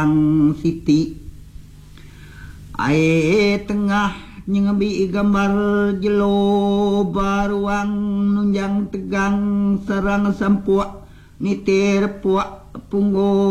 Siti ae tengah nyebi gambar jelo baruang nunjang tegang sarang sampuak nitir puak punggo